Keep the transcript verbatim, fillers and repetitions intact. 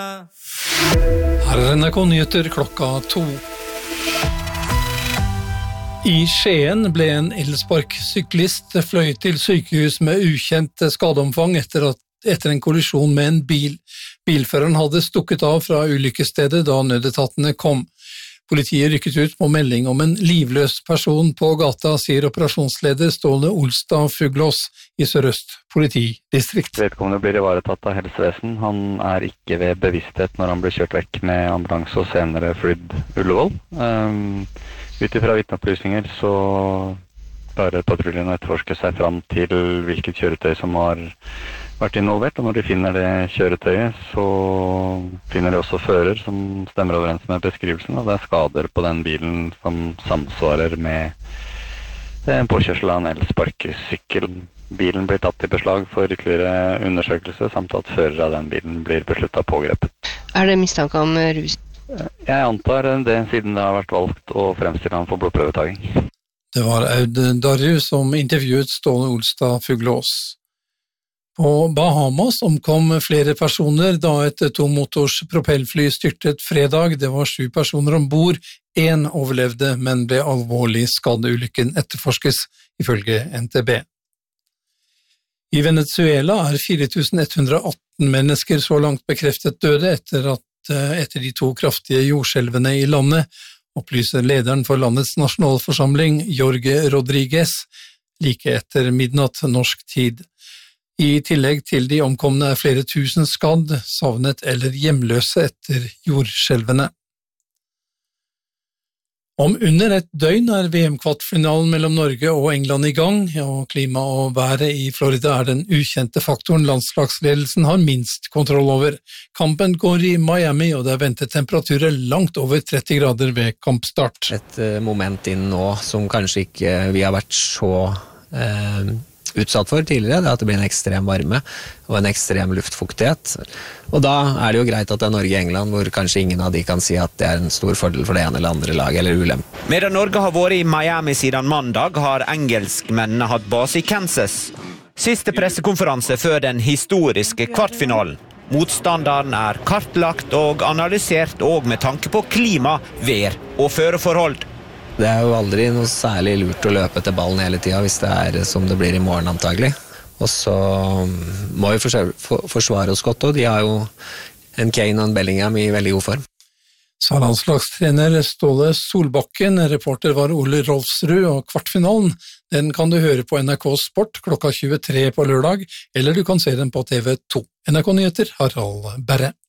Her er N R K Nyheter klokka to. I Skien ble en elsparksyklist fløyet til sykehus med ukjent skadeomfang etter, at, etter en kollisjon med en bil. Bilføreren hadde stukket av fra ulykkesstedet da nødetatene kom. Politiet rykket ut på melding om en livløs person på gata, sier operasjonsleder Ståle Olstad Fuglås i Sør-Øst politidistrikt. Vedkommende blir ivaretatt av helsevesen. Han er ikke ved bevissthet når han ble kjørt vekk med ambulanse og senere flydd Ullevål. Um, ut ifra vitneopplysninger så klarer patruljen å etterforske seg fram til hvilket kjøretøy som har vært involvert, og når de finner det kjøretøyet, så finner de også fører som stemmer overens med beskrivelsen, og det er skader på den bilen som samsvarer med en påkjørsel av en elsparkesykkel. Bilen blir tatt i beslag for ytterligere undersøkelse, samt at fører av den bilen blir besluttet pågrepet. Er det mistanke om rus? Jeg antar det, siden det har vært valgt å fremstille han for blodprøvetaging. Det var Aud Darju som intervjuet Ståle Olstad Fuglås. På Bahamas omkom flere personer da et tomotors propellfly styrtet fredag. Det var sju personer ombord. En overlevde, men ble alvorlig skadd. Ulykken etterforskes ifølge N T B. I Venezuela er fire tusen ett hundre og atten mennesker så langt bekreftet døde etter, at, etter de to kraftige jordskjelvene i landet, opplyser lederen for landets nasjonalforsamling, Jorge Rodriguez, like etter midnatt norsk tid. I tillegg til de omkomne er flere tusen skadd, savnet eller hjemløse etter jordskjelvene. Om under et døgn er V M-kvartfinalen mellom Norge og England i gang, og klima og været i Florida er den ukjente faktoren landslagsledelsen har minst kontroll over. Kampen går i Miami, og det er ventet temperaturer langt over tretti grader ved kampstart. Et moment inn nå som kanskje ikke vi har vært så eh, utsatt for tidligere, det er at det blir en ekstrem varme og en ekstrem luftfuktighet. Og da er det jo greit at det er Norge og England, hvor kanskje ingen av de kan si at det er en stor fordel for det ene eller andre lag, eller ulem. Medan Norge har vært i Miami siden mandag, har engelskmennene hatt base i Kansas. Siste pressekonferanse før den historiske kvartfinalen. Motstanderen er kartlagt og analysert, og med tanke på klima, vær og føreforhold. Det er jo aldri noe særlig lurt å løpe til ballen hele tiden, hvis det er som det blir i morgen antagelig. Og så må vi forsvare oss godt, og de har jo en Kane og en Bellingham i veldig god form. Sa landslagstrener Ståle Solbakken, reporter var Ole Rolfsrud, og kvartfinalen, den kan du høre på N R K Sport klokka tjuetre på lørdag, eller du kan se den på T V to. N R K Nyheter, Harald Berre.